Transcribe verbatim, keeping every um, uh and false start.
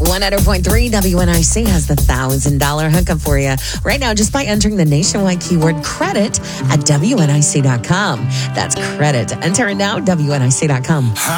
one hundred point three W N I C has the one thousand dollars hookup for you right now just by entering the nationwide keyword credit at W N I C dot com. That's credit. Enter it now, W N I C dot com.